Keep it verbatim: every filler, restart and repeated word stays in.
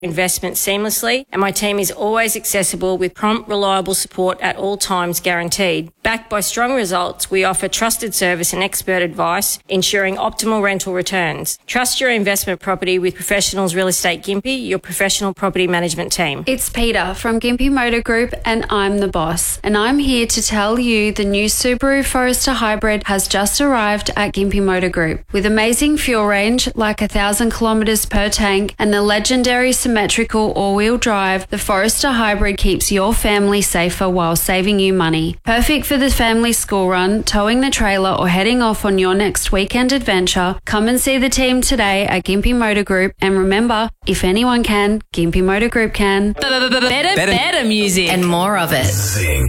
investment seamlessly, and my team is always accessible with prompt, reliable support at all times guaranteed. Backed by strong results, we offer trusted service and expert advice, ensuring optimal rental returns. Trust your investment property with Professionals Real Estate Gympie, your professional property management team. It's Peter from Gympie Motor Group, and I'm the boss. And I'm here to tell you the new Subaru Forester Hybrid has just arrived at Gympie Motor Group. With amazing fuel range, like a thousand kilometres per tank, and the legendary symmetrical all-wheel drive, the Forester Hybrid keeps your family safer while saving you money. Perfect for the family school run, towing the trailer, or heading off on your next weekend adventure. Come and see the team today at Gympie Motor Group, and remember, if anyone can, Gympie Motor Group can. Better, better music and more of it. Zinc.